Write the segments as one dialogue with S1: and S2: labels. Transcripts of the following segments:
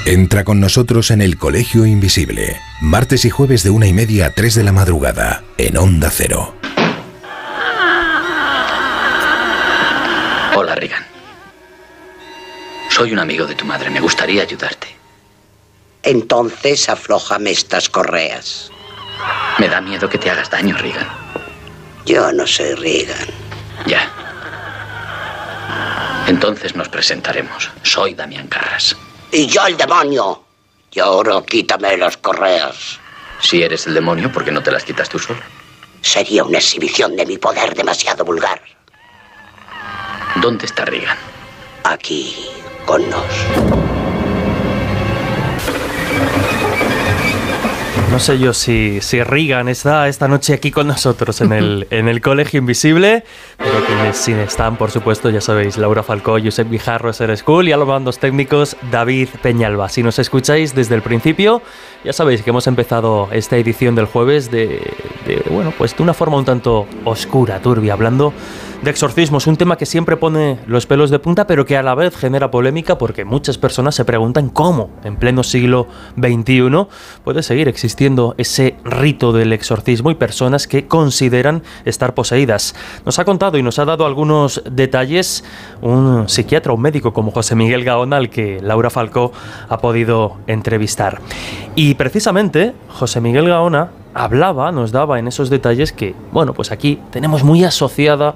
S1: Entra con nosotros en el Colegio Invisible. Martes y jueves de 1:30 a 3 de la madrugada, en Onda Cero.
S2: Hola, Regan. Soy un amigo de tu madre. Me gustaría ayudarte.
S3: Entonces aflójame estas correas.
S2: Me da miedo que te hagas daño, Regan.
S3: Yo no soy Regan.
S2: Ya. Entonces nos presentaremos. Soy Damián Carras.
S3: Y yo el demonio. Y ahora quítame las correas.
S2: Si eres el demonio, ¿por qué no te las quitas tú solo?
S3: Sería una exhibición de mi poder demasiado vulgar.
S2: ¿Dónde está Regan?
S3: Aquí, con nos.
S4: No sé yo si Regan está esta noche aquí con nosotros en el Colegio Invisible, pero quienes sí están, por supuesto, ya sabéis, Laura Falcó, Josep Guijarro, Ser School, y a los mandos técnicos, David Peñalba. Si nos escucháis desde el principio, ya sabéis que hemos empezado esta edición del jueves de una forma un tanto oscura, turbia, hablando de exorcismos, un tema que siempre pone los pelos de punta, pero que a la vez genera polémica porque muchas personas se preguntan cómo, en pleno siglo XXI, puede seguir existiendo ese rito del exorcismo y personas que consideran estar poseídas. Nos ha contado y nos ha dado algunos detalles un psiquiatra, un médico como José Miguel Gaona, al que Laura Falcó ha podido entrevistar. Y precisamente José Miguel Gaona nos daba en esos detalles que, pues aquí tenemos muy asociada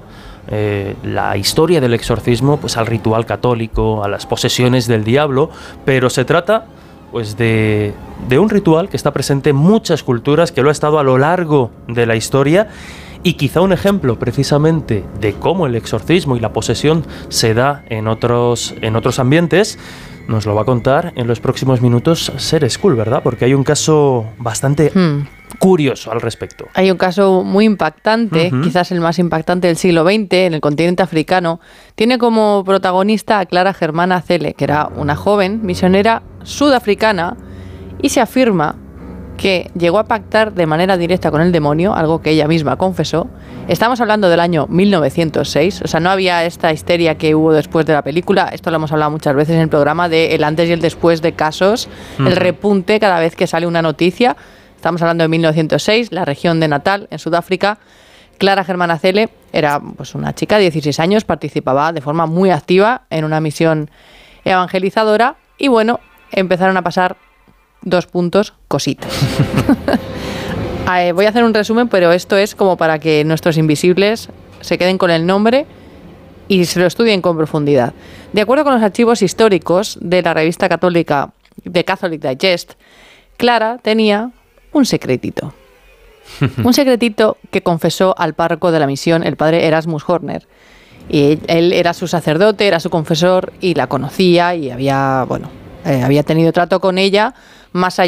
S4: la historia del exorcismo pues al ritual católico, a las posesiones del diablo, pero se trata pues de un ritual que está presente en muchas culturas, que lo ha estado a lo largo de la historia, y quizá un ejemplo precisamente de cómo el exorcismo y la posesión se da en otros ambientes. Nos lo va a contar en los próximos minutos Ser School, ¿verdad? Porque hay un caso bastante curioso al respecto.
S5: Hay un caso muy impactante, quizás el más impactante del siglo XX, en el continente africano. Tiene como protagonista a Clara Germana Cele, que era una joven misionera sudafricana, y se afirma que llegó a pactar de manera directa con el demonio, algo que ella misma confesó. Estamos hablando del año 1906, o sea, no había esta histeria que hubo después de la película. Esto lo hemos hablado muchas veces en el programa, de el antes y el después de casos, el repunte cada vez que sale una noticia. Estamos hablando de 1906, la región de Natal, en Sudáfrica. Clara Germana Cele era pues una chica de 16 años, participaba de forma muy activa en una misión evangelizadora y empezaron a pasar cositas. Voy a hacer un resumen, pero esto es como para que nuestros invisibles se queden con el nombre y se lo estudien con profundidad. De acuerdo con los archivos históricos de la revista católica The Catholic Digest, Clara tenía un secretito. Un secretito que confesó al párroco de la misión, el padre Erasmus Horner. Y él era su sacerdote, era su confesor y la conocía y había tenido trato con ella más allá